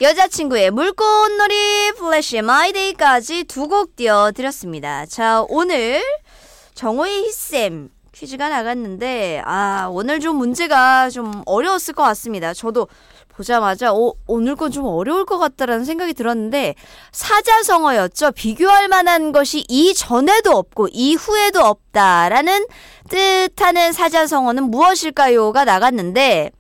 여자친구의 물꽃놀이 플래시 마이데이까지 두 곡 띄워드렸습니다. 자, 오늘 정호의 히쌤 퀴즈가 나갔는데 오늘 좀 문제가 좀 어려웠을 것 같습니다. 저도 보자마자 오늘 건 좀 어려울 것 같다라는 생각이 들었는데 사자성어였죠. 비교할 만한 것이 이전에도 없고 이후에도 없다라는 뜻하는 사자성어는 무엇일까요?가 나갔는데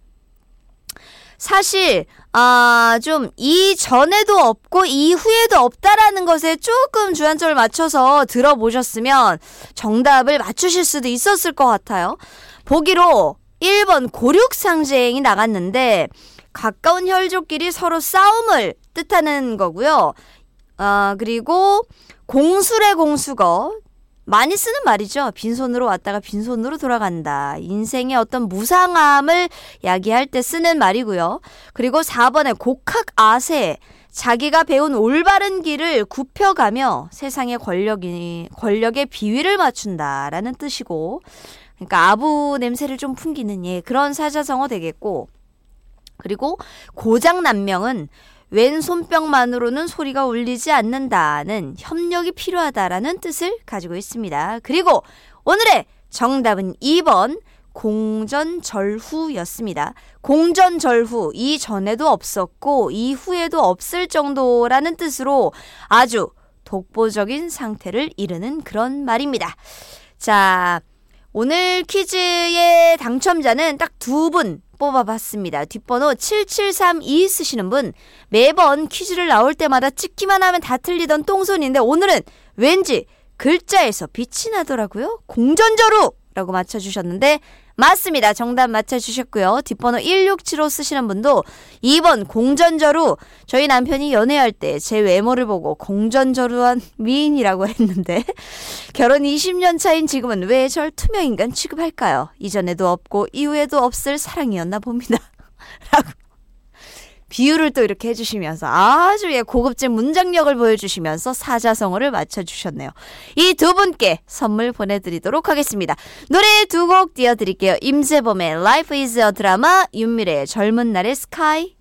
사실 좀 이전에도 없고 이후에도 없다라는 것에 조금 주안점을 맞춰서 들어보셨으면 정답을 맞추실 수도 있었을 것 같아요. 보기로 1번 고륙상쟁이 나갔는데 가까운 혈족끼리 서로 싸움을 뜻하는 거고요. 그리고 공술의 공수거 많이 쓰는 말이죠. 빈손으로 왔다가 빈손으로 돌아간다. 인생의 어떤 무상함을 야기할 때 쓰는 말이고요. 그리고 4번에 곡학아세 자기가 배운 올바른 길을 굽혀가며 세상의 권력의 비위를 맞춘다라는 뜻이고 그러니까 아부 냄새를 좀 풍기는 그런 사자성어 되겠고 그리고 고장난명은 왼손뼉만으로는 소리가 울리지 않는다는 협력이 필요하다라는 뜻을 가지고 있습니다. 그리고 오늘의 정답은 2번 공전절후였습니다. 공전절후 이전에도 없었고 이후에도 없을 정도라는 뜻으로 아주 독보적인 상태를 이르는 그런 말입니다. 자, 오늘 퀴즈의 당첨자는 딱 두 분 뽑아봤습니다. 뒷번호 7732 쓰시는 분 매번 퀴즈를 나올 때마다 찍기만 하면 다 틀리던 똥손인데 오늘은 왠지 글자에서 빛이 나더라고요. 공전저루라고 맞춰주셨는데 맞습니다. 정답 맞춰주셨고요. 뒷번호 1675 쓰시는 분도 2번 공전저루 저희 남편이 연애할 때 제 외모를 보고 공전저루한 미인이라고 했는데 결혼 20년 차인 지금은 왜 절 투명인간 취급할까요? 이전에도 없고 이후에도 없을 사랑이었나 봅니다. 라고 비유를 또 이렇게 해주시면서 아주 고급진 문장력을 보여주시면서 사자성어를 맞춰주셨네요. 이 두 분께 선물 보내드리도록 하겠습니다. 노래 두 곡 띄워드릴게요. 임재범의 Life is a Drama, 윤미래의 젊은 날의 스카이.